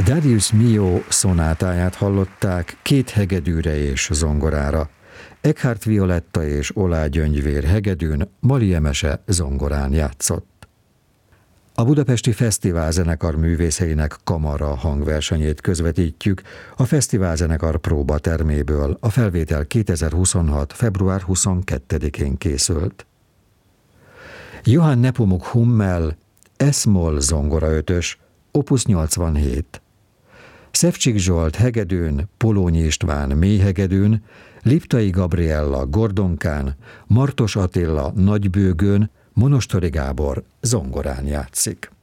Darius Milhaud szonátáját hallották 2 hegedűre és zongorára. Eckhart Violetta és Oláh Gyöngyvér hegedűn, Mali Emese zongorán játszott. A Budapesti Fesztiválzenekar művészeinek kamara hangversenyét közvetítjük a Fesztiválzenekar próbaterméből. A felvétel 2026. február 22-én készült. Johann Nepomuk Hummel, S-moll zongora ötös, opus 87. Szevcsik Zsolt hegedűn, Polónyi István mélyhegedűn, Liptai Gabriella gordonkán, Martos Attila nagybőgőn, Monostori Gábor zongorán játszik.